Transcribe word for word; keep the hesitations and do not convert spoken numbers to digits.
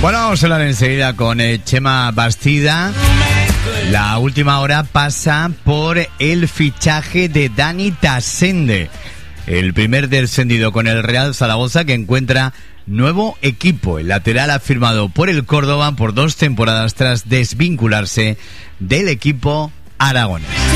Bueno, vamos a hablar enseguida con eh, Chema Bastida. La última hora pasa por el fichaje de Dani Tasende, el primer descendido con el Real Zaragoza, que encuentra nuevo equipo. El lateral ha firmado por el Córdoba por dos temporadas tras desvincularse del equipo aragonés.